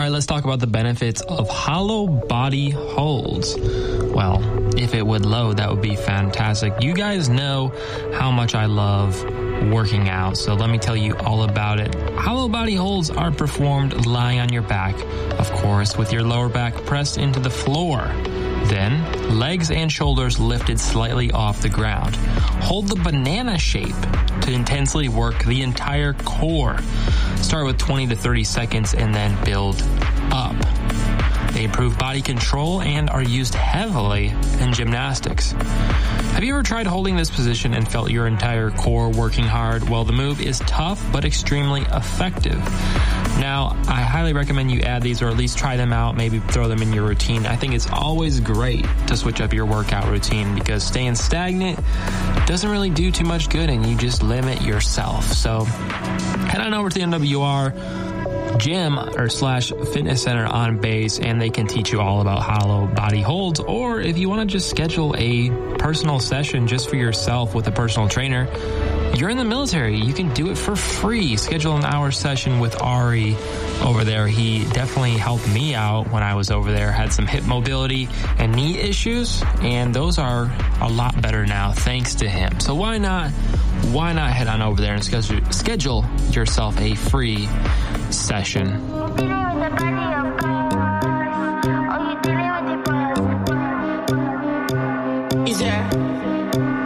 All right, let's talk about the benefits of hollow body holds. Well, if it would load, that would be fantastic. You guys know how much I love working out, so let me tell you all about it. Hollow body holds are performed lying on your back, of course, with your lower back pressed into the floor. Then, legs and shoulders lifted slightly off the ground. Hold the banana shape to intensely work the entire core. Start with 20 to 30 seconds and then build up. They improve body control and are used heavily in gymnastics. Have you ever tried holding this position and felt your entire core working hard? Well, the move is tough but extremely effective. Now, I highly recommend you add these or at least try them out, maybe throw them in your routine. I think it's always great to switch up your workout routine because staying stagnant doesn't really do too much good and you just limit yourself. So head on over to the NWR gym or / fitness center on base and they can teach you all about hollow body holds. Or if you want to just schedule a personal session just for yourself with a personal trainer, you're in the military, you can do it for free. Schedule an hour session with Ari over there. He definitely helped me out when I was over there. Had some hip mobility and knee issues, and those are a lot better now thanks to him. So why not head on over there and schedule yourself a free session.